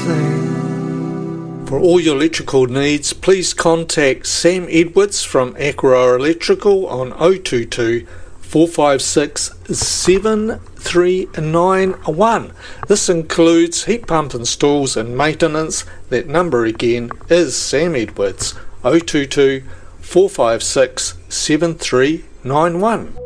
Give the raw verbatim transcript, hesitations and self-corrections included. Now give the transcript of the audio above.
thing. For all your electrical needs, please contact Sam Edwards from Aqua Electrical on oh two two, four five six, seven three nine one. This includes heat pump installs and maintenance. That number again is Sam Edwards, oh two two, four five six, seven three nine one.